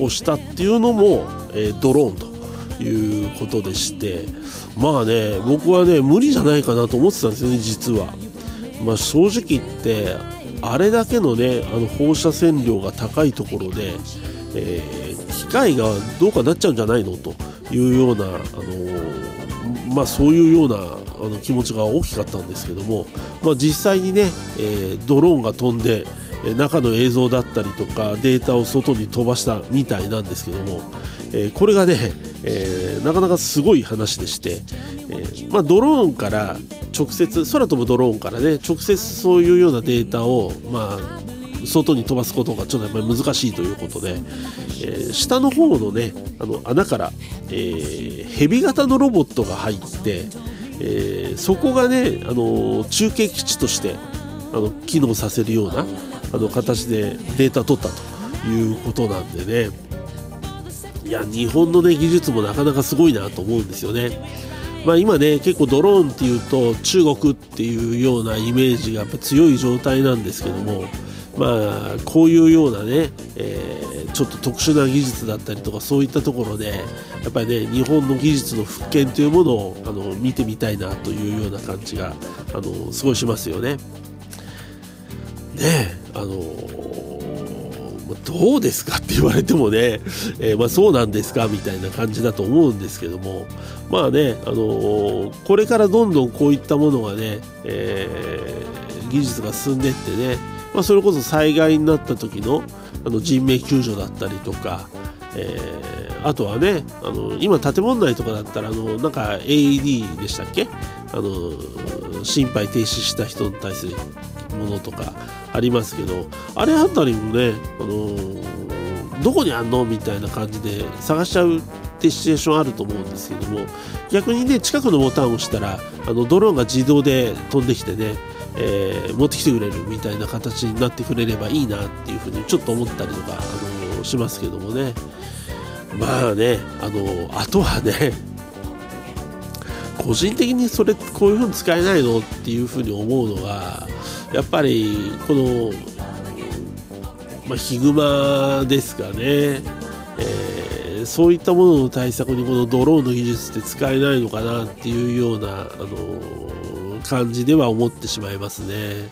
をしたっていうのも、ドローンということでして、まあね僕はね無理じゃないかなと思ってたんですよね実は。正直言ってあれだけのね放射線量が高いところで、機械がどうかなっちゃうんじゃないのというようなそういうような気持ちが大きかったんですけども、実際にね、ドローンが飛んで中の映像だったりとかデータを外に飛ばしたみたいなんですけども、これがね、なかなかすごい話でして、ドローンから直接空飛ぶドローンからね直接そういうようなデータを外に飛ばすことがちょっとやっぱり難しいということで、下の方のね穴から、ヘビ型のロボットが入って、そこがね中継基地として機能させるような形でデータ取ったということなんでね、いや日本のね技術もなかなかすごいなと思うんですよね。今ね結構ドローンっていうと中国っていうようなイメージがやっぱ強い状態なんですけども、こういうようなね、ちょっと特殊な技術だったりとかそういったところでやっぱりね日本の技術の復権というものを見てみたいなというような感じがすごいしますよね。どうですかって言われてもね、そうなんですかみたいな感じだと思うんですけども、これからどんどんこういったものがね、技術が進んでいってね、それこそ災害になった時の人命救助だったりとか、あとはね今建物内とかだったらなんか AED でしたっけ、心肺停止した人に対するものとかありますけど、あれあたりもね、どこにあんのみたいな感じで探しちゃうってシチュエーションあると思うんですけども、逆にね近くのボタンを押したらドローンが自動で飛んできてね、持ってきてくれるみたいな形になってくれればいいなっていうふうにちょっと思ったりとかしますけどもね。あとはね個人的にこういうふうに使えないのっていうふうに思うのがやっぱりこの、ヒグマですかね、そういったものの対策にこのドローンの技術って使えないのかなっていうような感じでは思ってしまいますね。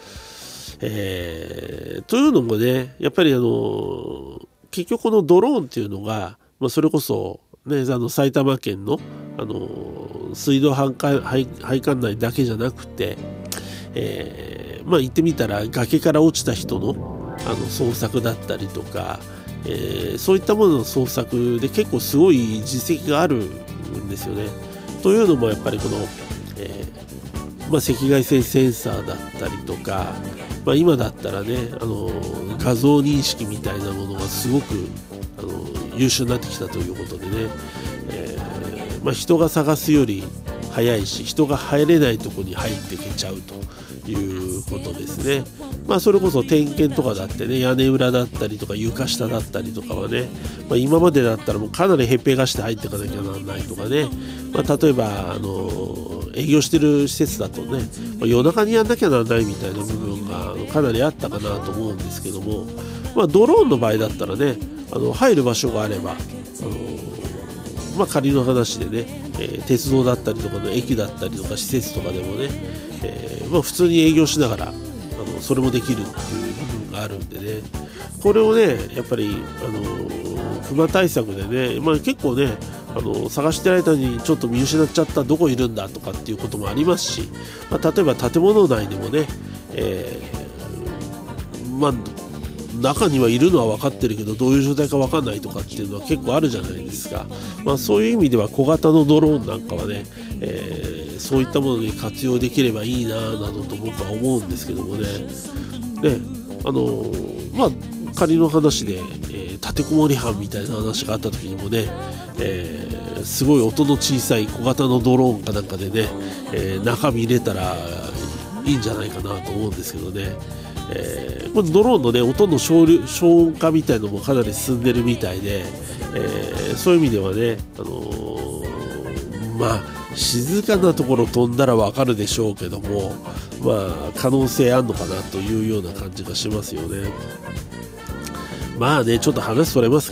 というのもねやっぱり結局このドローンっていうのが、それこそ、ね、埼玉県の、水道配管内だけじゃなくて、言ってみたら崖から落ちた人の、捜索だったりとか、そういったものの捜索で結構すごい実績があるんですよね。というのもやっぱりこの、赤外線センサーだったりとか、今だったらね画像認識みたいなものがすごく優秀になってきたということでね、人が探すより早いし人が入れないところに入っていけちゃうということですね。それこそ点検とかだってね屋根裏だったりとか床下だったりとかはね、今までだったらもうかなりへっぺがして入っていかなきゃならないとかね、例えば営業してる施設だとね、夜中にやんなきゃならないみたいな部分がかなりあったかなと思うんですけども、ドローンの場合だったらね入る場所があれば仮の話でね、鉄道だったりとかの駅だったりとか施設とかでもね、普通に営業しながらそれもできるっていう部分があるんでね、これをねやっぱり熊対策でね、結構ね探してる間にちょっと見失っちゃったどこいるんだとかっていうこともありますし、例えば建物内でもね、中にはいるのは分かってるけどどういう状態か分かんないとかっていうのは結構あるじゃないですか。そういう意味では小型のドローンなんかはね、そういったものに活用できればいいななどと僕は思うんですけどもね。仮の話で、立てこもり犯みたいな話があった時にもね、すごい音の小さい小型のドローンかなんかでね、中身入れたらいいんじゃないかなと思うんですけどね。ドローンのね音の消音化みたいなのもかなり進んでるみたいで、そういう意味ではね、静かなところ飛んだらわかるでしょうけども、可能性あるのかなというような感じがしますよね。ちょっと話それます